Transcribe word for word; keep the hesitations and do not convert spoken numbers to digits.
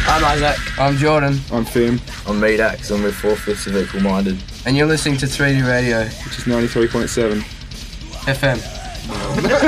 I'm Isaac. I'm Jordan. I'm Fim. I'm Medax, and we're four-fifths of Equal Minded. And you're listening to three D Radio, which is ninety-three point seven F M.